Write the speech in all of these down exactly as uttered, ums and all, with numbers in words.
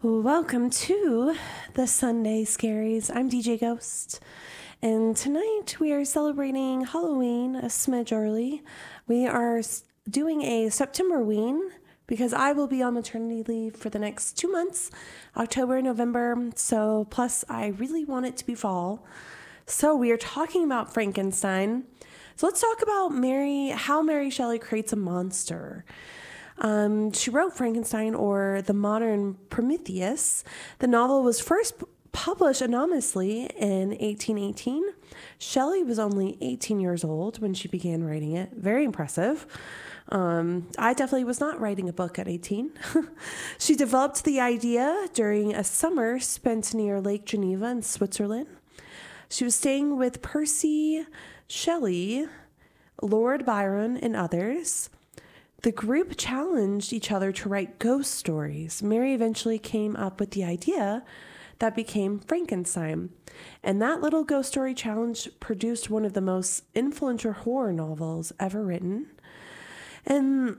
Welcome to the Sunday Scaries. I'm D J Ghost, and tonight we are celebrating Halloween a smidge early. We are doing a Septemberween because I will be on maternity leave for the next two months, October and November. So, plus I really want it to be fall. So we are talking about Frankenstein. So let's talk about Mary, how Mary Shelley creates a monster. Um, she wrote Frankenstein, or The Modern Prometheus. The novel was first p- published anonymously in eighteen eighteen. Shelley was only eighteen years old when she began writing it. Very impressive. Um, I definitely was not writing a book at eighteen. She developed the idea during a summer spent near Lake Geneva in Switzerland. She was staying with Percy Shelley, Lord Byron, and others. The group challenged each other to write ghost stories. Mary eventually came up with the idea that became Frankenstein. And that little ghost story challenge produced one of the most influential horror novels ever written. And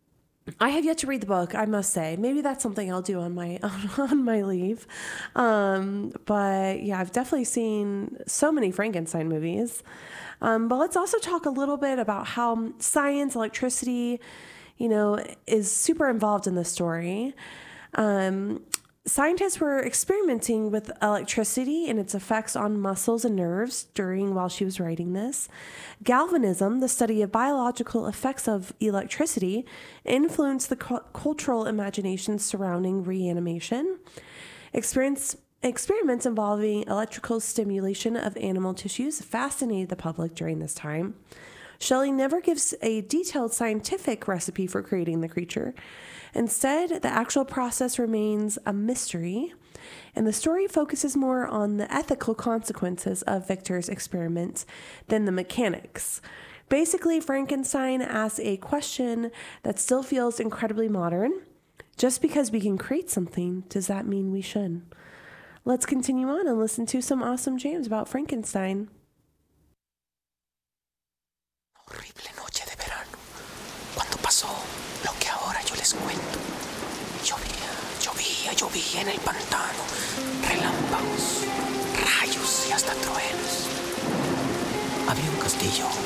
I have yet to read the book, I must say. Maybe that's something I'll do on my on my leave. Um, but yeah, I've definitely seen so many Frankenstein movies. Um, but let's also talk a little bit about how science, electricity, you know, is super involved in this story. Um, scientists were experimenting with electricity and its effects on muscles and nerves during while she was writing this. Galvanism, the study of biological effects of electricity, influenced the cu- cultural imagination surrounding reanimation. Experience Experiments involving electrical stimulation of animal tissues fascinated the public during this time. Shelley never gives a detailed scientific recipe for creating the creature. Instead, the actual process remains a mystery, and the story focuses more on the ethical consequences of Victor's experiments than the mechanics. Basically, Frankenstein asks a question that still feels incredibly modern. Just because we can create something, does that mean we should? Let's continue on and listen to some awesome jams about Frankenstein. Horrible noche de verano, cuando pasó lo que ahora yo les cuento. Llovía, llovía, llovía en el pantano, relámpagos, rayos y hasta truenos. Había un castillo